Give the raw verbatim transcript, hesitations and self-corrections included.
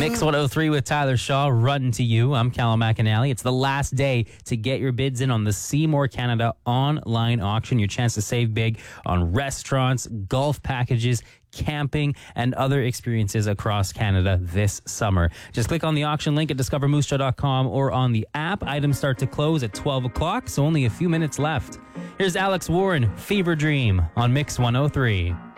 Mix one oh three with Tyler Shaw, Run to You. I'm Callum McAnally. It's the last day to get your bids in on the Seymour Canada online auction. Your chance to save big on restaurants, golf packages, camping, and other experiences across Canada this summer. Just click on the auction link at discover moose jaw dot com or on the app. Items start to close at twelve o'clock, so only a few minutes left. Here's Alex Warren, Fever Dream on Mix one oh three.